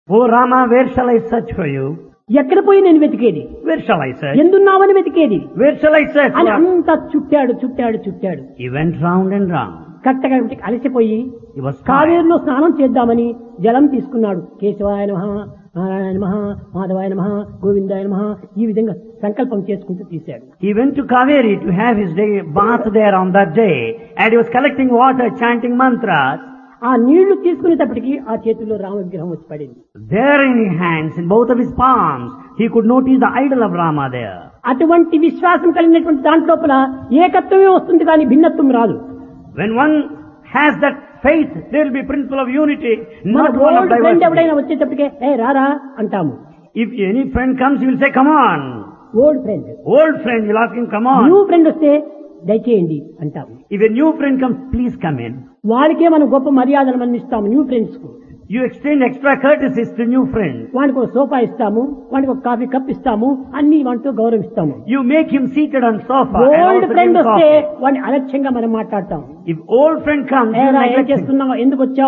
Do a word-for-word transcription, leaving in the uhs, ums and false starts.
Oh Rama, where shall I search for you? ఎక్కడ పోయి నేను వెతికేది, Where shall I search? ఎందున్నావని వెతికేది Where shall I search? అని అంతా చుట్టాడు చుట్టాడు చుట్టాడు. He went round and round. కట్టగా అలసిపోయి He was tired. కావేరులో స్నానం చేద్దామని జలం తీసుకున్నాడు. కేశవాయ నమః, నారాయణ నమః, మాధవాయ నమః, గోవిందాయ నమః, ఈ విధంగా సంకల్పం చేసుకుంటూ తీశాడు. He went to Kaveri to have his day bath there on that day, and he was collecting water, chanting mantras. ఆ నీళ్లు తీసుకునేటప్పటికి ఆ చేతుల్లో రామ విగ్రహం వచ్చి పడింది. There in his hands, in both of his palms, he could notice the idol of Rama there. అటువంటి విశ్వాసం కలిగినటువంటి దాంట్లోపల ఏకత్వమే వస్తుంది కానీ భిన్నత్వం రాదు. When one has that faith, there will be principle of unity, మన not one of old friend ఎవడైనా diversity. వచ్చేటప్పటికే ఏ రారా అంటాము. If any friend comes, he will say, come on. Old friend. Old friend, you'll ask him, come new on. Friend వస్తే దయచేయండి అంటాము. If a new friend comes, please come in. వారికే మనం గొప్ప మర్యాదలు మనం ఇస్తాము న్యూ ఫ్రెండ్స్ కు. You extend extra courtesies to new friends. వాడికి ఒక సోఫా ఇస్తాము, వాడికి ఒక కాఫీ కప్ ఇస్తాము, అన్ని వాటితో గౌరవిస్తాము. You make him seated on sofa and old also friend give him వస్తే coffee. వాడిని అలక్ష్యంగా మనం మాట్లాడతాం. If old friend comes, you ఏరా ఏం neglect him. చేస్తున్నావు, ఎందుకు వచ్చావు